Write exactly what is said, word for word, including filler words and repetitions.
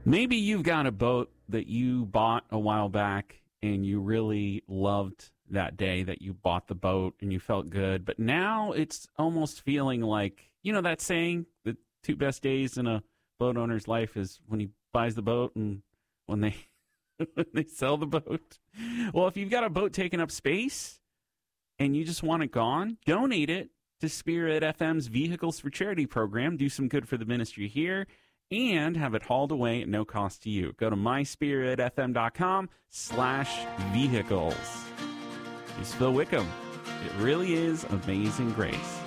Maybe you've got a boat that you bought a while back and you really loved that day that you bought the boat and you felt good. But now it's almost feeling like, you know, that saying, the two best days in a boat owner's life is when he buys the boat and when they when they sell the boat. Well, if you've got a boat taking up space and you just want it gone, donate it to Spirit F M's Vehicles for Charity program. Do some good for the ministry here and have it hauled away at no cost to you. Go to myspiritfm.com slash vehicles. It's Phil Wickham. It really is amazing grace.